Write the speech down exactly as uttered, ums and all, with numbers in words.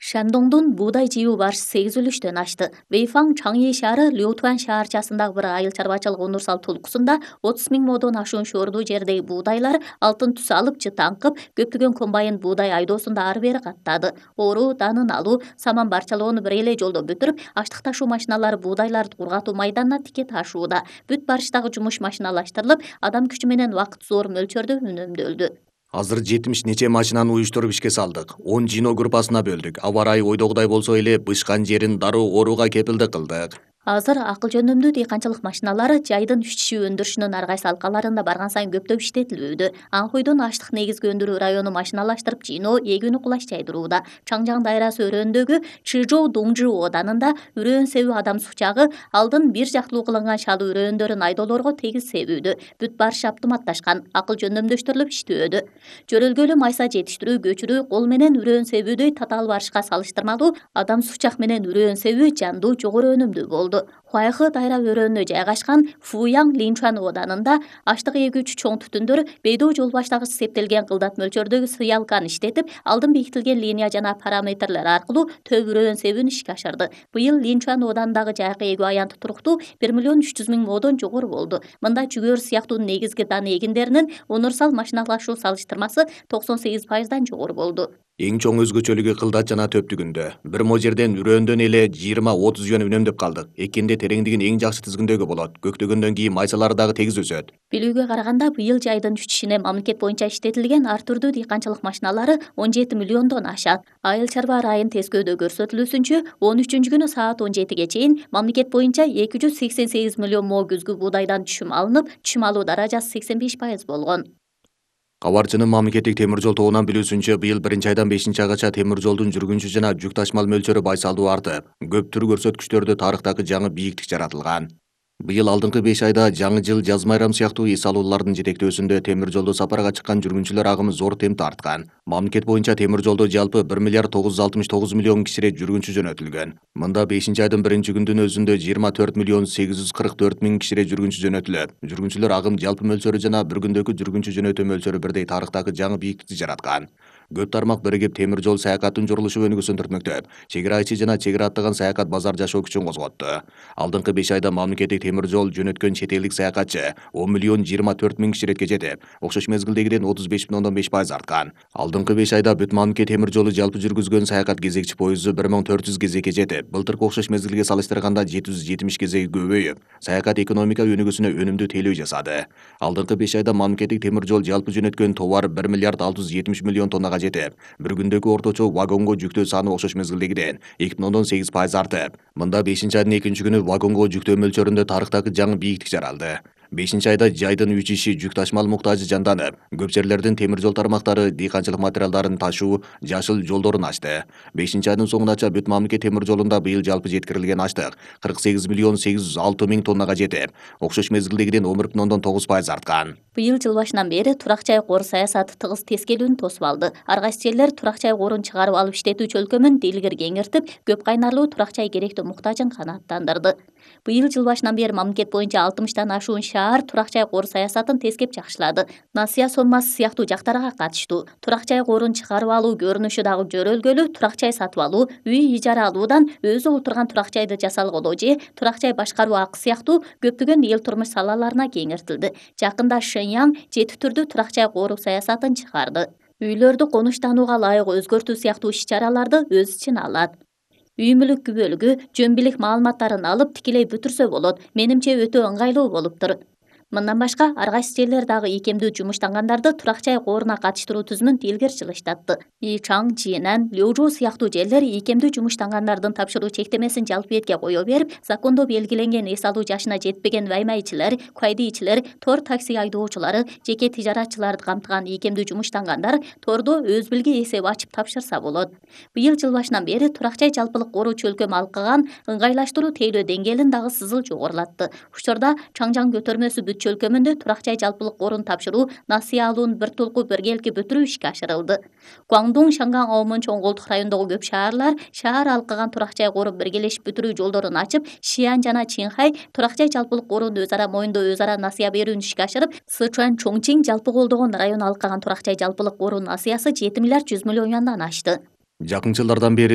Шандоңдун буудай жыйуу барышы сегиз үлүштөн ашты. Вэйфаң Чаңйи шаары Лютуан шаарчасындагы бир айыл чарбачылык ундурсал тулкусунда отуз миң модон ашуун шоордуу жердеги буудайлар алтын түс алып жыт аңкып, көптөгөн комбайн буудай айдоосунда ары бери каттады. Оруу, данын алуу, саман барчалоону бир эле жолдо бүтүрүп, аштык ташуу машиналары буудайларды кургатуу майданына тике ташууда. Бүт барыштагы жумуш машиналаштырылып, адам күчү менен убакыт зор мөлчөрдө үнөмдөлдү. Азыр жетимиш нече машинаны уюштуруп ишке салдык. он жиноо группасына бөлдүк. Аба ырайы ойдогудай болсо эле бышкан жерин дароо орууга кепилдик кылдык. Азыр акыл жөндөмдүү дыйканчылык машиналары жайдын үчүшүү өндүрүшүнүн ар кайсы алкаларында барган сайын көптөп иштетилүүдө. Анхойдон аштык негизги өндүрүү району машиналаштырып жыйноо эгүүнү кулаш жайдырууда. Чаңжаң дайрасы өрөөндөгү Чжижоу Дуңжы ооданында үрөөн себүү адам сукчагы алдын бир жактылуу кылынган шалуу үрөөндөрүн айдоолорго тегиз себүүдө. Бүт барыш автоматташкан, акыл жөндөмдөштүрүлүп иштөөдө. Жөрөлгөлүү майса жетиштирүү, көчүрүү, кол менен үрөөн себүүдөй татаал барышка салыштырмалуу адам сукчак менен үрөөн себүү жандуу, жогору өнүмдүү болду. Хуайхы дайра өрөөнүнө жайгашкан Фуяң Линчуан ооданында аштык эгүүчү чоң түтүндөр бейдоо жол баштагыч септелген кылдат мөлчөрдөгү сыялканы иштетип, алдын бекитилген линия жана параметрлер аркылуу төп үрөөн себүүнү ишке ашырды. Быйыл Линчуан ооданындагы жайкы эгүү аянты туруктуу бир миллион үч жүз миң модон жогору болду. Мында жүгөр сыяктуу негизги дан эгиндеринин универсал машиналашуу салыштырмасы токсон сегиз пайыздан жогору болду. Эң чоң өзгөчөлүгү кылдат жана төптүгүндө. Бир мо жерден үрөөндөн эле жыйырма отуз жөн үнөмдөп калдык. Экинде тереңдигин эң жакшы тизгиндөөгө болот. Көктөгөндөн кийин майсалары дагы тегиз өсөт. Билүүгө караганда быйыл жайдын үчүшүнө мамлекет боюнча иштетилген ар түрдүү дыйканчылык машиналары он жети миллиондон ашат. Айыл чарба райын тескөөдө көрсөтүлүүсүнчө он үчүнчү күнү саат он жетиге чейин мамлекет боюнча эки жүз сексен сегиз миллион мо күзгү буудайдан түшүм алынып, түшүм алуу даражасы сексен беш пайыз болгон. Кабарчынын мамлекеттик темир жол тобунан билүүсүнчө, быйыл биринчи айдан бешинчи айгача темир жолдун жүргүнчү жана жүк ташмал мөлчөрү байсалдуу артып, көп түр көрсөткүчтөрдө тарыхтагы жаңы бийиктик жаратылган. Быйыл алдыңкы беш айда жаңы жыл, жаз майрам сыяктуу эс алуулардын жетектөөсүндө темир жолдо сапарга чыккан жүргүнчүлөр агымы зор темпте арткан. Мамлекет боюнча темир жолдо жалпы бир миллиард тогуз жүз алтымыш тогуз миллион кишире жүргүнчү жөнөтүлгөн. Мында бешинчи айдын биринчи күндүн өзүндө жыйырма төрт миллион сегиз жүз кырк төрт миң кишире жүргүнчү жөнөтүлөт. Жүргүнчүлөр агым жалпы мөлчөрү жана бир күндөгү жүргүнчү жөнөтүү мөлчөрү бирдей тарыхтагы жаңы бийиктикти жараткан. Көп тармак биригип темир жол саякаттын журулушу өнүгүүсүн түртмөктөп, чек ара ичи жана чек ара аттаган саякат базар жашоо күчүн козготту. Алдыңкы беш айда мамлекеттик темир жол жөнөткөн чет элдик саякатчы он миллион жыйырма төрт миң киширетке жетип, окшош мезгилдегиден отуз беш бүтүн ондон беш пайыз арткан. Алдыңкы беш айда бүт мамлекет темир жолу жалпы жүргүзгөн саякат кезекчи поезду бир миң төрт жүз кезекке жетип, былтыркы окшош мезгилге салыштырганда жети жүз жетимиш кезеги көбөйүп, саякат экономика өнүгүүсүнө өнүмдүү тейлөө жасады. Алдыңкы беш айда мамлекеттик темир жол жалпы жөнөткөн товар бир миллиард алты жүз жетимиш миллион тоннага жетип, бир күндөгү орточо вагонго жүктөө саны окшош мезгилдегиден эки бүтүн ондон сегиз пайыз артып, мында бешинчи айдын экинчи күнү вагонго жүктөө мөлчөрүндө тарыхтагы жаңы бийиктик жаралды. бешинчи айда жайдын үч иши жүк ташмал муктажы жанданып, көп жерлердин темир жол тармактары дыйканчылык материалдарын ташуу жашыл жолдорун ачты. бешинчи айдын соңунача бүт мамлекет темир жолунда быйыл жалпы жеткирилген аштык кырк сегиз миллион сегиз жүз алты миң тоннага жетип, окшош мезгилдегиден он бир бүтүн ондон тогуз пайыз арткан. Быйыл жыл башынан бери турак жай кор саясаты тыгыз тескелүүнү тосуп алды. Ар кайсы жерлер турак жай корун чыгарып алып иштетүүчү өлкөмүн дилгир кеңиртип, көп кайнарлуу турак жай керектүү муктажын канааттандырды. Быйыл жыл башынан бери мамлекет боюнча алтымыштан ашуун шаар турак жай кор саясатын тескеп жакшылады. Насыя соммасы сыяктуу жактарга катыштуу. Турак жай корун чыгарып алуу көрүнүшү дагы жөрөлгөлүү, турак жай сатып алуу, үй ижара алуудан өзү отурган турак жайды жасалгылоо же турак жай башкаруу акы сыяктуу көптөгөн эл турмуш салаларына кеңиртилди. Жакында Шэньян жети түрдүү турак жай коруу саясатын чыгарды. Үйлөрдү конуштанууга ылайык өзгөртүү сыяктуу иш-чараларды өз ичине алат. Үй мүлүк күбөлүгү жөн билик маалыматтарын алып тикелей бүтүрсө болот. Менимче өтө ыңгайлуу болуптур. Мындан башка ар кайсы жерлер дагы ийкемдүү жумуштангандарды турак жай коруна катыштыруу түзүмүн илгери жылыштатты. Ичаң, Жинан, Лёжу сыяктуу жерлер ийкемдүү жумуштангандардын тапшыруу чектемесин жалпы бетке кое берип, закондо белгиленген эс алуу жашына жетпеген ваймайчылар, куайдыйчылар, тор такси айдоочулары, жеке тижаратчыларды камтыган ийкемдүү жумуштангандар тордо өз билги эсеп ачып тапшырса болот. Быйыл жыл башынан бери турак жай жалпылык коруучу өлкө алкаган ыңгайлаштыруу тейлөө деңгээлин дагы сызыл жогорулатты. Учурда Чаңжаң көтөрмөсү чөлкөмүндө турак жай жалпылык корун тапшыруу, насыя алуун бир толку биргелки бүтүрүү ишке ашырылды. Гуаңдун, Шанган, Аомон чоң колдук райондогу көп шаарлар шаар алкаган турак жай коруп биргелешип бүтүрүү жолдорун ачып, Шиян жана Чинхай турак жай жалпылык корууну өз ара моюндоо өз ара насыя берүүнү ишке ашырып, Сычуан, Чоңчиң жалпы колдогон район алкаган турак жай жалпылык коруу насыясы жети миллиард жүз миллион юандан ашты. Жакын жылдардан бери